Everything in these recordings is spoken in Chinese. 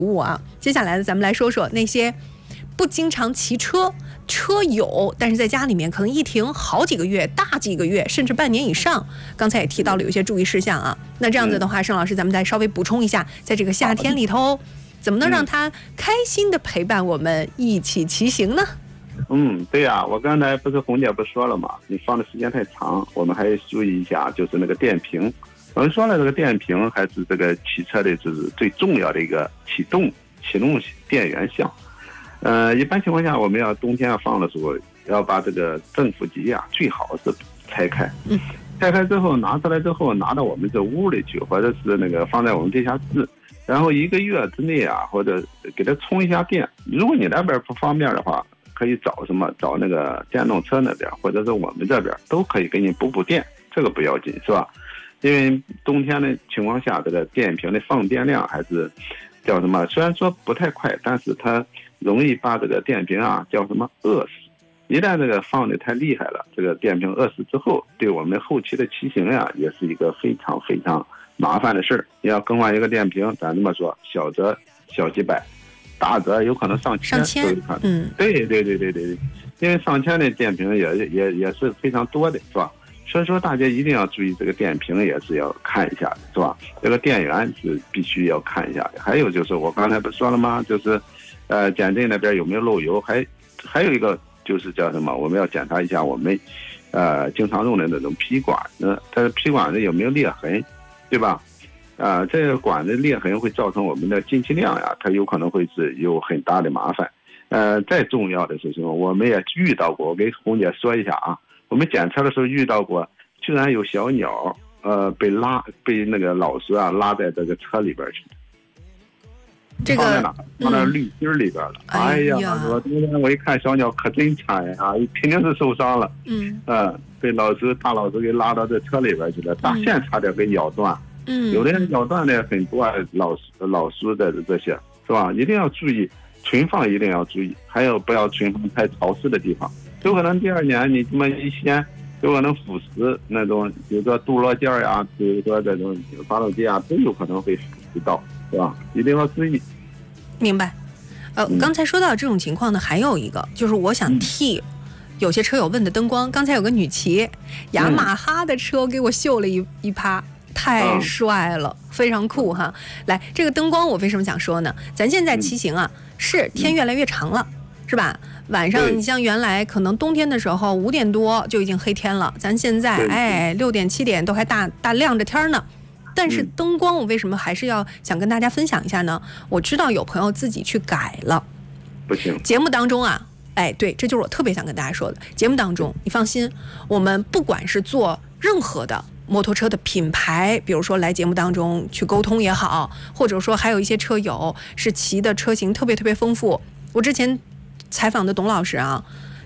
务啊。接下来呢，咱们来说说那些不经常骑车。车有，但是在家里面可能一停好几个月、大几个月，甚至半年以上。刚才也提到了有一些注意事项啊。那这样子的话，盛老师，咱们再稍微补充一下，在这个夏天里头，怎么能让他开心的陪伴我们一起骑行呢？ 对呀，我刚才不是红姐不说了吗？你放的时间太长，我们还注意一下，就是那个电瓶。我们说了，这个电瓶还是这个汽车的就是最重要的一个启动电源项。一般情况下，我们要冬天要放的时候，要把这个正负极啊，最好是拆开。拆开之后拿出来之后，拿到我们这屋里去，或者是那个放在我们地下室，然后1个月之内啊，或者给它充一下电。如果你那边不方便的话，可以找那个电动车那边，或者是我们这边都可以给你补电，这个不要紧，是吧？因为冬天的情况下，这个电瓶的放电量还是叫什么？虽然说不太快，但是它容易把这个电瓶啊叫什么饿死。一旦这个放的太厉害了，这个电瓶饿死之后，对我们后期的骑行呀，也是一个非常非常麻烦的事儿。你要更换一个电瓶，咱这么说，小则小几百，大则有可能上千。对，因为上千的电瓶也是非常多的，是吧？所以说大家一定要注意，这个电瓶也是要看一下的，是吧？这个电源是必须要看一下的。还有就是我刚才不说了吗？就是减震那边有没有漏油，还有一个就是叫什么？我们要检查一下我们经常用的那种皮管子，它的皮管子有没有裂痕，对吧？这个管子裂痕会造成我们的进气量呀，它有可能会是有很大的麻烦。再重要的是什么？我们也遇到过，我给红姐说一下啊。我们检测的时候遇到过，居然有小鸟被那个老师啊拉在这个车里边去。 这个放在哪？放在滤芯里边了。哎呀，我一看小鸟可真惨呀，肯定是受伤了。被大老师给拉到这车里边去了，大线差点给咬断。有的人咬断的很多，老师的这些是吧？一定要注意存放，一定要注意，还有不要存放太潮湿的地方。有可能第2年你这么一掀，有可能腐蚀那种，比如说镀铬件呀，比如说这种发动机啊，都有可能会腐蚀到，是吧？一定要注意。 明白。刚才说到这种情况呢，还有一个就是我想替有些车友问的灯光。刚才有个女骑雅马哈的车给我秀了一趴，太帅了，非常酷哈。来，这个灯光我为什么想说呢？咱现在骑行啊，是天越来越长了，是吧？晚上你像原来可能冬天的时候5点多就已经黑天了，咱现在6点7点都还大亮着天呢。但是灯光我为什么还是要想跟大家分享一下呢？我知道有朋友自己去改了， 不行。 节目当中啊，对，这就是我特别想跟大家说的。节目当中，你放心，我们不管是做任何的摩托车的品牌，比如说来节目当中去沟通也好，或者说还有一些车友是骑的车型特别特别丰富。我之前采访的董老师啊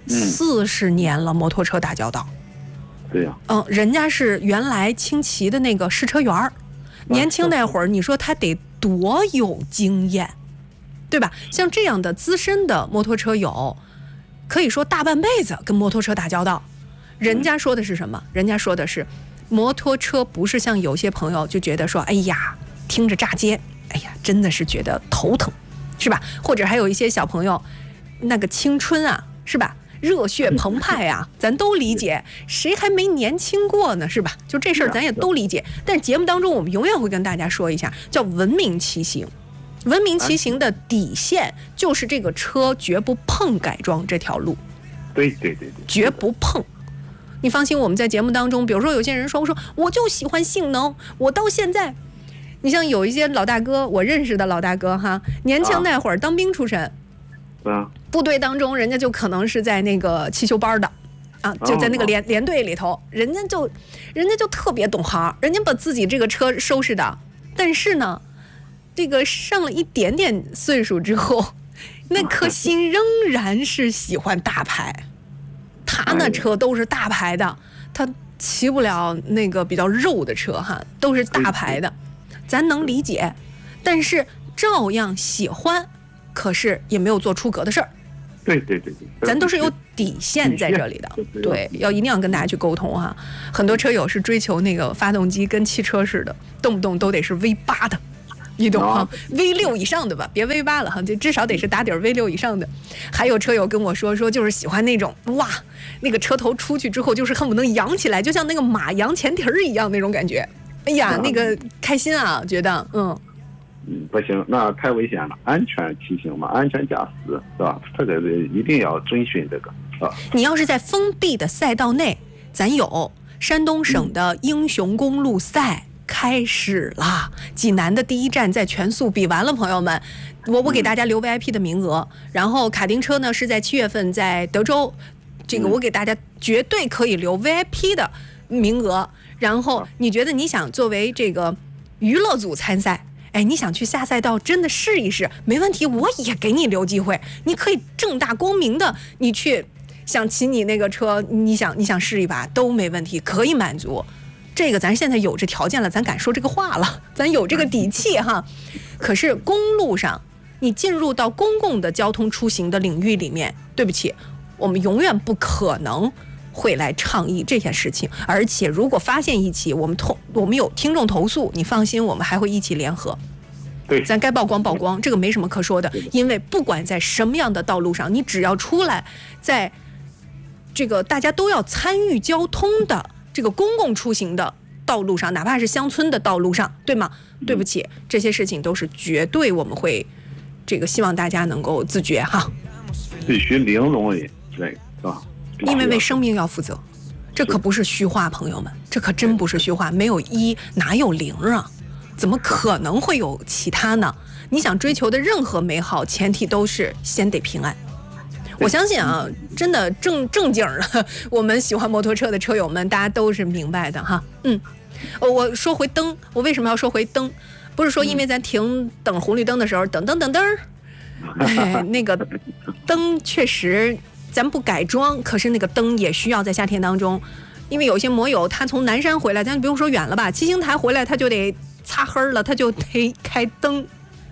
，40年了摩托车打交道。 对呀。 人家是原来轻骑的那个试车员，年轻那会儿，你说他得多有经验，对吧？像这样的资深的摩托车友，可以说大半辈子跟摩托车打交道。人家说的是什么？人家说的是，摩托车不是像有些朋友就觉得说，哎呀，听着炸街，哎呀，真的是觉得头疼，是吧？或者还有一些小朋友，那个青春啊，是吧？热血澎湃啊，咱都理解，谁还没年轻过呢，是吧？就这事儿咱也都理解。但是节目当中我们永远会跟大家说一下，叫文明骑行。文明骑行的底线就是这个车绝不碰改装这条路。 对， 绝不碰。你放心，我们在节目当中，比如说有些人说，我就喜欢性能，我到现在，你像有一些老大哥，我认识的老大哥哈，年轻那会儿当兵出身。部队当中，人家就可能是在那个汽修班的，就在那个连队里头，人家就特别懂行，人家把自己这个车收拾的。但是呢，这个上了一点点岁数之后，那颗心仍然是喜欢大牌，他那车都是大牌的，他骑不了那个比较肉的车哈，都是大牌的，咱能理解，但是照样喜欢。可是也没有做出格的事儿， 对， 咱都是有底线在这里的，对，一定要跟大家去沟通哈。很多车友是追求那个发动机跟汽车似的，动不动都得是 V8的， 你懂哈？V6以上的吧，别 V8了哈，就至少得是打底 V6以上的。还有车友跟我说就是喜欢那种哇，那个车头出去之后就是恨不能扬起来，就像那个马扬前蹄儿一样那种感觉。哎呀，那个开心啊，觉得不行，那太危险了，安全骑行嘛，安全驾驶是吧？这个一定要遵循这个啊。 你要是在封闭的赛道内，咱有山东省的英雄公路赛。开始了，济南的第一站在全速比完了，朋友们，我给大家留 VIP 的名额。然后卡丁车呢是在7月份在德州，这个我给大家绝对可以留 VIP 的名额。然后你觉得你想作为这个娱乐组参赛，哎，你想去下赛道真的试一试，没问题，我也给你留机会，你可以正大光明的你去想骑你那个车，你想试一把都没问题，可以满足。这个咱现在有这条件了，咱敢说这个话了，咱有这个底气哈。可是公路上，你进入到公共的交通出行的领域里面，对不起，我们永远不可能会来倡议这件事情。而且如果发现一起，我们有听众投诉，你放心，我们还会一起联合。 对， 咱该曝光，这个没什么可说的。因为不管在什么样的道路上，你只要出来，在这个大家都要参与交通的。这个公共出行的道路上，哪怕是乡村的道路上，对吗？对不起，这些事情都是绝对我们会这个希望大家能够自觉哈。 必须零容忍，对，是吧？ 因为为生命要负责，这可不是虚话，朋友们，这可真不是虚话。没有1哪有0啊？怎么可能会有其他呢？你想追求的任何美好，前提都是先得平安。我相信啊，真的正经的，我们喜欢摩托车的车友们，大家都是明白的哈。我说回灯，我为什么要说回灯？不是说因为咱等红绿灯的时候，等，哎，那个灯确实咱不改装，可是那个灯也需要在夏天当中，因为有些摩友他从南山回来，咱不用说远了吧，七星台回来他就得擦黑了，他就得开灯。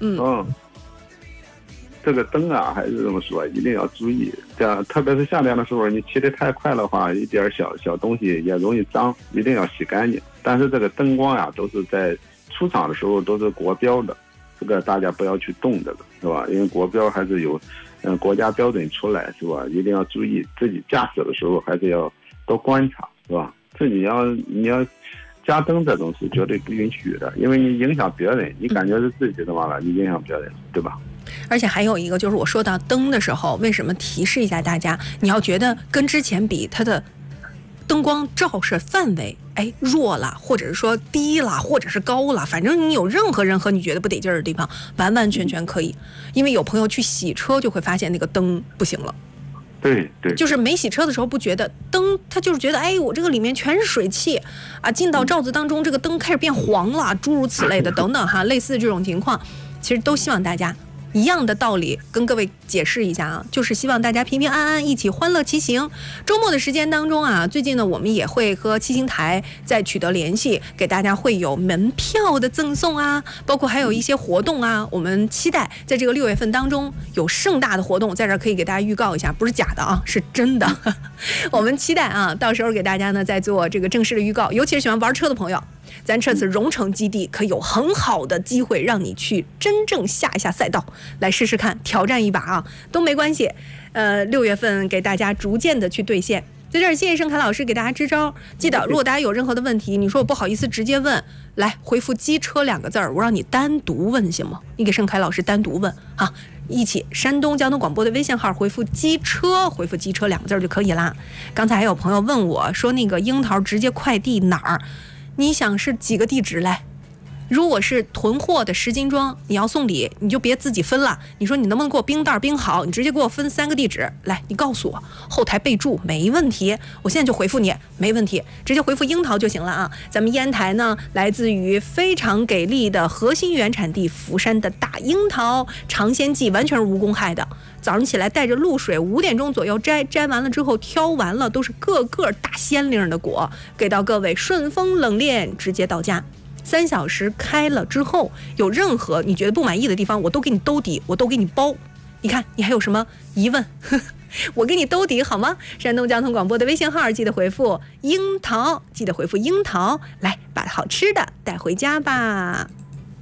这个灯啊，还是这么说，一定要注意。这样，特别是夏天的时候，你骑得太快的话，一点小东西也容易脏，一定要洗干净。但是这个灯光呀，都是在出厂的时候都是国标的，这个大家不要去动这个，是吧？因为国标还是有，国家标准出来，是吧？一定要注意，自己驾驶的时候还是要多观察，是吧？这你要加灯这种是绝对不允许的，因为你影响别人，你感觉是自己的嘛了，你影响别人，对吧？ 而且还有一个就是我说到灯的时候，为什么提示一下大家，你要觉得跟之前比它的灯光照射范围弱了，或者是说低了，或者是高了，反正你有任何你觉得不得劲儿的地方，完完全全可以。因为有朋友去洗车就会发现那个灯不行了。 对， 就是没洗车的时候不觉得灯，他就是觉得我这个里面全是水汽啊，进到罩子当中这个灯开始变黄了，诸如此类的等等哈，类似这种情况，其实都希望大家一样的道理跟各位解释一下啊，就是希望大家平平安安一起欢乐骑行。周末的时间当中啊，最近呢我们也会和七星台再取得联系，给大家会有门票的赠送啊，包括还有一些活动啊，我们期待在这个6月份当中有盛大的活动，在这儿可以给大家预告一下，不是假的啊，是真的。我们期待啊，到时候给大家呢再做这个正式的预告，尤其是喜欢玩车的朋友，咱这次荣成基地可有很好的机会让你去真正下一下赛道，来试试看，挑战一把啊，都没关系。6月份给大家逐渐的去兑现。在这儿谢谢盛凯老师给大家支招，记得如果大家有任何的问题，你说我不好意思直接问，来回复机车2个字，我让你单独问行吗？你给盛凯老师单独问啊，一起山东交通广播的微信号回复机车2个字就可以啦。刚才还有朋友问我说那个樱桃直接快递哪儿，你想是几个地址来？如果是囤货的10斤装，你要送礼，你就别自己分了。你说你能不能给我冰袋冰好？你直接给我分3个地址来，你告诉我，后台备注没问题。我现在就回复你，没问题，直接回复樱桃就行了啊。咱们烟台呢，来自于非常给力的核心原产地福山的大樱桃，尝鲜季完全是无公害的。早上起来带着露水，5点钟左右摘完了之后，挑完了都是个个大鲜灵的果，给到各位顺丰冷链直接到家。3小时开了之后，有任何你觉得不满意的地方，我都给你兜底，我都给你包。你看你还有什么疑问？我给你兜底好吗？山东交通广播的微信号记得回复樱桃，记得回复樱桃，来把好吃的带回家吧。